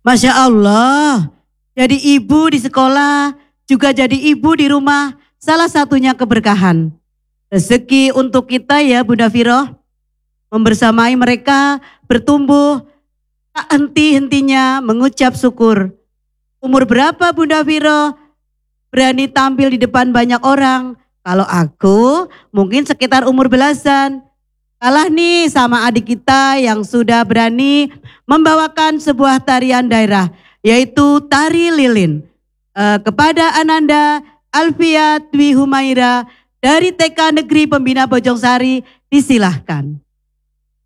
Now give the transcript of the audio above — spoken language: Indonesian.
Masya Allah, jadi ibu di sekolah, juga jadi ibu di rumah, salah satunya keberkahan. Rezeki untuk kita ya Bunda Viro, membersamai mereka bertumbuh, tak henti-hentinya mengucap syukur. Umur berapa Bunda Viro berani tampil di depan banyak orang? Kalau aku mungkin sekitar umur belasan. Kalah nih sama adik kita yang sudah berani membawakan sebuah tarian daerah, yaitu tari lilin. Kepada Ananda Alfia Dwi Humaira dari TK Negeri Pembina Bojongsari, disilahkan.